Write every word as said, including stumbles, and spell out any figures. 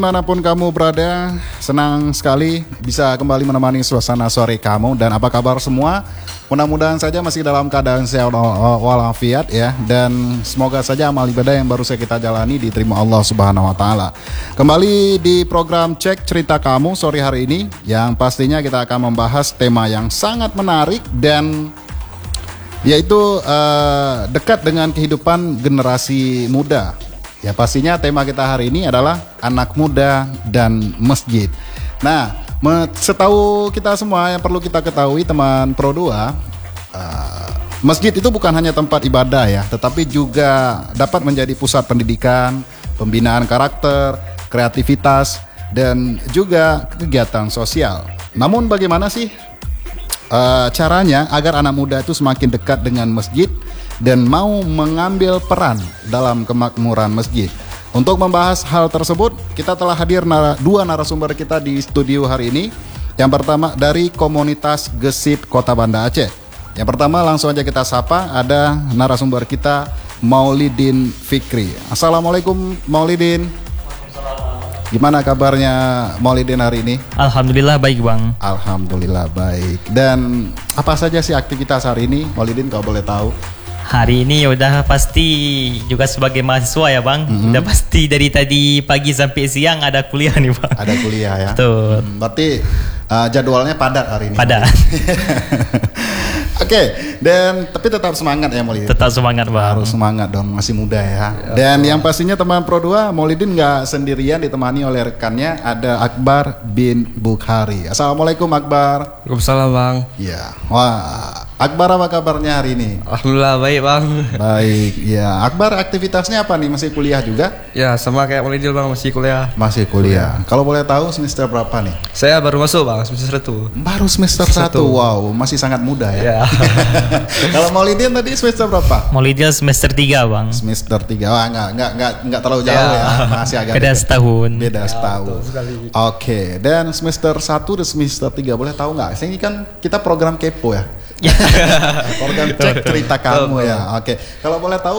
Dimanapun kamu berada, senang sekali bisa kembali menemani suasana sore kamu. Dan apa kabar semua? Mudah-mudahan saja masih dalam keadaan sehat walafiat ya. Dan semoga saja amal ibadah yang baru saja kita jalani diterima Allah Subhanahu Wa Taala. Kembali di program Cek Cerita Kamu sore hari ini, yang pastinya kita akan membahas tema yang sangat menarik dan yaitu uh, dekat dengan kehidupan generasi muda. Ya pastinya tema kita hari ini adalah anak muda dan masjid. Nah, setahu kita semua yang perlu kita ketahui teman Pro dua, uh, masjid itu bukan hanya tempat ibadah ya, tetapi juga dapat menjadi pusat pendidikan, pembinaan karakter, kreativitas, dan juga kegiatan sosial. Namun bagaimana sih uh, caranya agar anak muda itu semakin dekat dengan masjid dan mau mengambil peran dalam kemakmuran masjid? Untuk membahas hal tersebut, kita telah hadir nar- dua narasumber kita di studio hari ini. Yang pertama dari komunitas Gesit Kota Banda Aceh. Yang pertama langsung aja kita sapa, ada narasumber kita Maulidin Fikri. Assalamualaikum Maulidin. Gimana kabarnya Maulidin hari ini? Alhamdulillah baik bang. Alhamdulillah baik. Dan apa saja sih aktivitas hari ini Maulidin kalau boleh tahu? Hari ini udah pasti juga sebagai mahasiswa ya bang. Mm-hmm. Udah pasti dari tadi pagi sampai siang ada kuliah nih bang. Ada kuliah ya. Betul. Hmm, berarti uh, jadwalnya padat hari ini. Padat. Oke, okay, dan tapi tetap semangat ya Maulidin. Tetap semangat bang. Harus semangat dong, masih muda ya. Dan yang pastinya teman Pro dua, Maulidin nggak sendirian, ditemani oleh rekannya ada Akbar bin Bukhari. Assalamualaikum Akbar. Waalaikumsalam bang. Ya, wah Akbar apa kabarnya hari ini? Alhamdulillah baik bang. Baik, ya Akbar aktivitasnya apa nih? Masih kuliah juga? Ya sama kayak Maulidin bang, masih kuliah. Masih kuliah. Kalau boleh tahu semester berapa nih? Saya baru masuk bang, semester satu. Baru semester satu, wow masih sangat muda ya. Ya. Kalau Maulidin tadi semester berapa? Maulidin semester tiga bang. Semester tiga, wah nggak nggak nggak nggak terlalu jauh ya, ya. Masih agak beda dekat. setahun. Beda setahun. Ya, Oke, okay. Dan semester satu dan semester tiga boleh tahu nggak? Ini kan kita program kepo ya. Program Cek Cerita Kamu ya. Oke, okay. Kalau boleh tahu